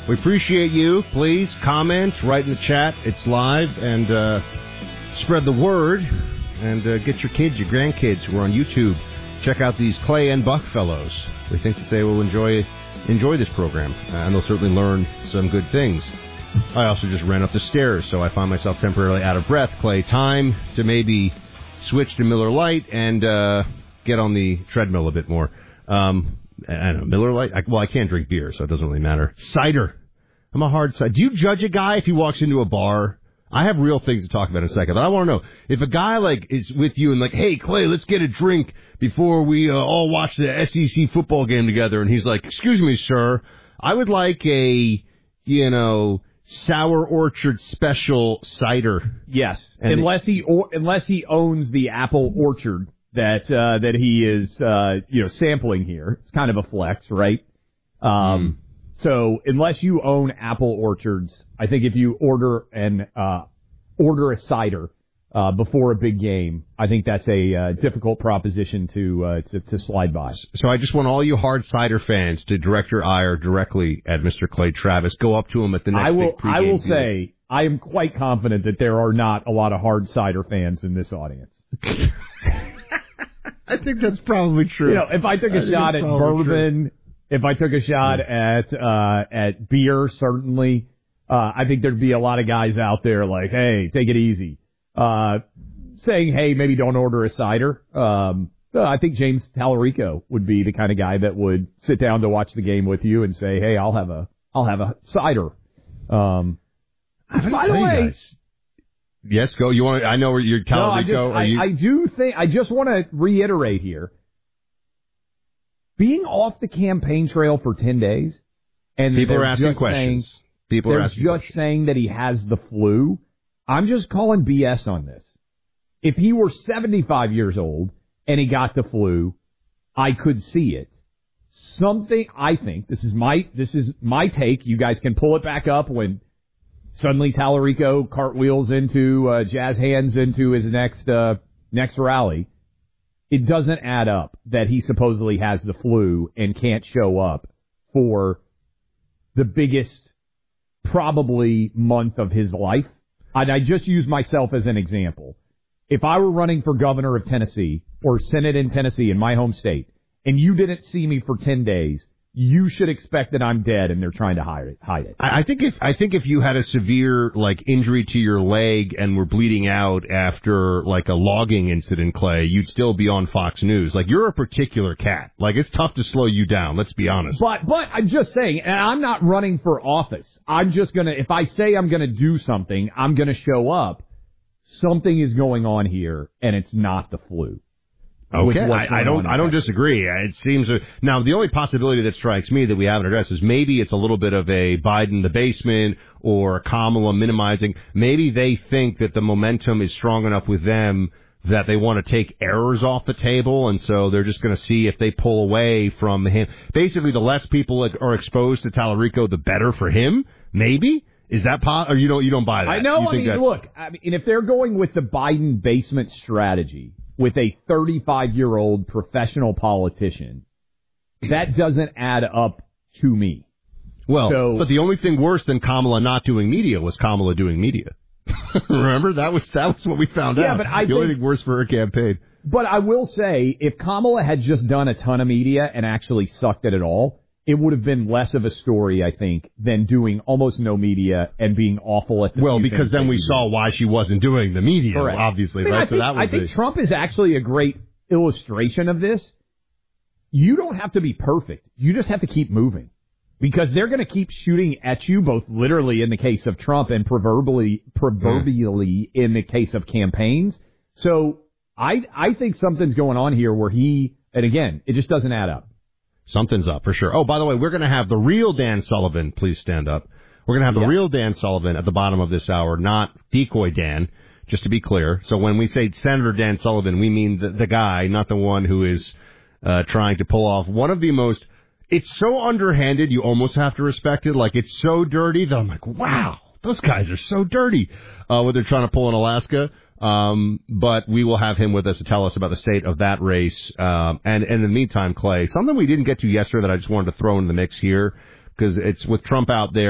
We appreciate you. Please comment, write in the chat. It's live, and spread the word. And get your kids, your grandkids who are on YouTube. Check out these Clay and Buck fellows. We think that they will enjoy this program, and they'll certainly learn some good things. I also just ran up the stairs, so I find myself temporarily out of breath. Clay, time to maybe switch to Miller Lite and get on the treadmill a bit more. I don't know, Miller Lite? I can't drink beer, so it doesn't really matter. Cider. I'm a hard cider. Do you judge a guy if he walks into a bar? I have real things to talk about in a second, but I want to know, if a guy, is with you and hey, Clay, let's get a drink before we all watch the SEC football game together, and he's like, excuse me, sir, I would like a, Sour Orchard special cider. Yes, unless he owns the apple orchard that he is sampling here. It's kind of a flex, right? So unless you own apple orchards, I think if you order a cider before a big game, I think that's a difficult proposition to slide by. So I just want all you hard cider fans to direct your ire directly at Mr. Clay Travis. Go up to him at the next big pregame. I will say I am quite confident that there are not a lot of hard cider fans in this audience. I think that's probably true. If I took a shot at bourbon, if I took a shot at beer, certainly, I think there'd be a lot of guys out there like, hey, take it easy. Saying, hey, maybe don't order a cider. I think James Tallarico would be the kind of guy that would sit down to watch the game with you and say, hey, I'll have a cider. By the way, guys. Yes, go. You want? I know where you're Tallarico. I just want to reiterate here. Being off the campaign trail for 10 days, and people are asking questions. Saying that he has the flu. I'm just calling BS on this. If he were 75 years old and he got the flu, I could see it. I think this is my take. You guys can pull it back up when suddenly Tallarico cartwheels into jazz hands into his next rally. It doesn't add up that he supposedly has the flu and can't show up for the biggest, probably, month of his life. And I just use myself as an example. If I were running for governor of Tennessee or Senate in Tennessee in my home state, and you didn't see me for 10 days, you should expect that I'm dead and they're trying to hide it. I think if you had a severe injury to your leg and were bleeding out after a logging incident, Clay, you'd still be on Fox News. You're a particular cat. It's tough to slow you down. Let's be honest. But I'm just saying, and I'm not running for office. I'm just gonna, if I say I'm gonna do something, I'm gonna show up. Something is going on here, and it's not the flu. Okay, I don't disagree. It seems now the only possibility that strikes me that we haven't addressed is maybe it's a little bit of a Biden the basement or Kamala minimizing. Maybe they think that the momentum is strong enough with them that they want to take errors off the table, and so they're just going to see if they pull away from him. Basically, the less people are exposed to Tallarico, the better for him. Maybe. Is that or you don't buy that? I know. Look. If they're going with the Biden basement strategy with a 35-year-old professional politician, that doesn't add up to me. Well, but the only thing worse than Kamala not doing media was Kamala doing media. Remember? That was what we found out. Yeah, but the only thing worse for her campaign. But I will say, if Kamala had just done a ton of media and actually sucked at it all, it would have been less of a story, I think, than doing almost no media and being awful at the because then we saw why she wasn't doing the media, correct. Obviously, right? I think Trump is actually a great illustration of this. You don't have to be perfect. You just have to keep moving. Because they're going to keep shooting at you, both literally in the case of Trump and proverbially in the case of campaigns. So I think something's going on here where and again, it just doesn't add up. Something's up for sure. Oh, by the way, we're going to have the real Dan Sullivan. Please stand up. We're going to have the real Dan Sullivan at the bottom of this hour, not decoy Dan, just to be clear. So when we say Senator Dan Sullivan, we mean the guy, not the one who is trying to pull off one of the most... It's so underhanded, you almost have to respect it. It's so dirty that I'm like, wow, those guys are so dirty. What they're trying to pull in Alaska. But we will have him with us to tell us about the state of that race. And in the meantime, Clay, something we didn't get to yesterday that I just wanted to throw in the mix here, because it's with Trump out there.